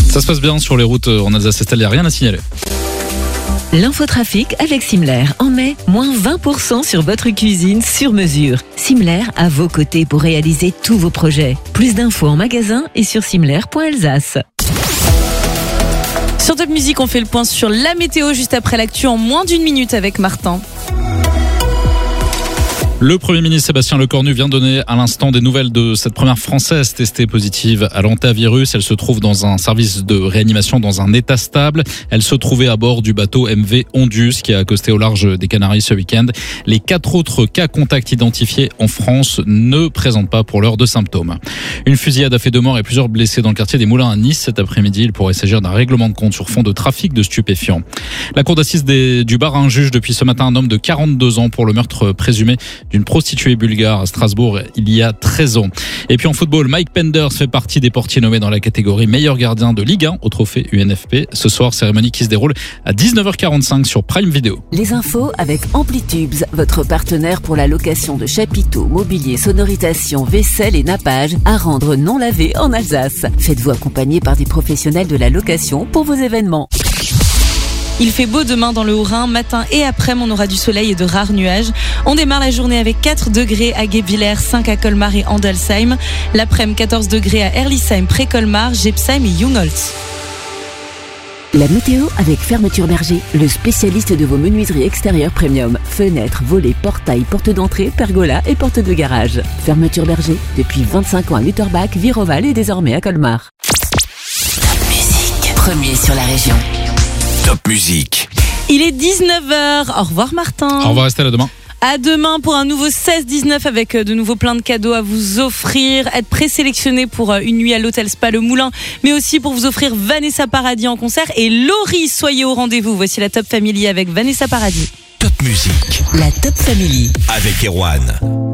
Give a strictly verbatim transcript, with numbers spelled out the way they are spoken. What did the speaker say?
Ça se passe bien sur les routes en Alsace-Estelle, il n'y a rien à signaler. L'infotrafic avec Simler. En mai, moins vingt pour cent sur votre cuisine sur mesure. Simler à vos côtés pour réaliser tous vos projets. Plus d'infos en magasin et sur simler point alsace. Sur Top Music, on fait le point sur la météo juste après l'actu en moins d'une minute avec Martin. Le Premier ministre Sébastien Lecornu vient donner à l'instant des nouvelles de cette première Française testée positive à l'hantavirus. Elle se trouve dans un service de réanimation dans un état stable. Elle se trouvait à bord du bateau M V Ondus qui a accosté au large des Canaries ce week-end. Les quatre autres cas contacts identifiés en France ne présentent pas pour l'heure de symptômes. Une fusillade a fait deux morts et plusieurs blessés dans le quartier des Moulins à Nice cet après-midi. Il pourrait s'agir d'un règlement de compte sur fond de trafic de stupéfiants. La cour d'assises des, du Bas-Rhin juge depuis ce matin un homme de quarante-deux ans pour le meurtre présumé d'une prostituée bulgare à Strasbourg il y a treize ans. Et puis en football, Mike Penders fait partie des portiers nommés dans la catégorie meilleur gardien de Ligue un au trophée U N F P. Ce soir, cérémonie qui se déroule à dix-neuf heures quarante-cinq sur Prime Video. Les infos avec Amplitubes, votre partenaire pour la location de chapiteaux, mobilier, sonorisation, vaisselle et nappage à rendre non lavé en Alsace. Faites-vous accompagner par des professionnels de la location pour vos événements. Il fait beau demain dans le Haut-Rhin, matin et après-midi, on aura du soleil et de rares nuages. On démarre la journée avec quatre degrés à Guebwiller, cinq à Colmar et Andelsheim. L'après-midi, quatorze degrés à Erlisheim, Pré-Colmar, Gepsheim et Jungholz. La météo avec Fermeture Berger, le spécialiste de vos menuiseries extérieures premium. Fenêtres, volets, portails, portes d'entrée, pergolas et portes de garage. Fermeture Berger, depuis vingt-cinq ans à Lutterbach, Viroval et désormais à Colmar. Top Music, premier sur la région. Top Music. Il est dix-neuf heures. Au revoir Martin. Au revoir Estelle, à demain. À demain pour un nouveau seize dix-neuf avec de nouveaux plein de cadeaux à vous offrir. Être présélectionné pour une nuit à l'hôtel Spa Le Moulin, mais aussi pour vous offrir Vanessa Paradis en concert. Et Laurie, soyez au rendez-vous. Voici la Top Family avec Vanessa Paradis. Top Music. La Top Family. Avec Erwan.